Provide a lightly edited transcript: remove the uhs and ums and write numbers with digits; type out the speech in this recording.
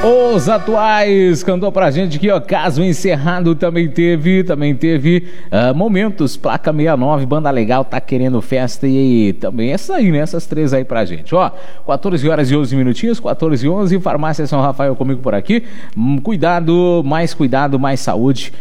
Os Atuais cantou pra gente aqui, ó, Caso Encerrado também teve Momentos, Placa 69, Banda Legal, Tá Querendo Festa e também essa aí, né, essas três aí pra gente, ó, 14 horas e 11 minutinhos, 14 e 11, Farmácia São Rafael comigo por aqui, cuidado, mais saúde.